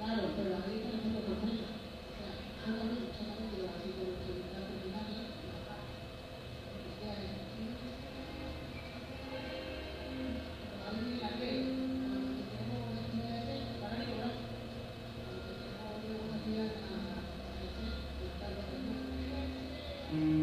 Claro, pero ahí por ejemplo problema. O sea, solamente la psicología primaria la parte. Porque es que hay ahí la que cuando tenemos estudiantes van a cobrar. Cuando tenemos una actividad a hacer, pues tal vez no.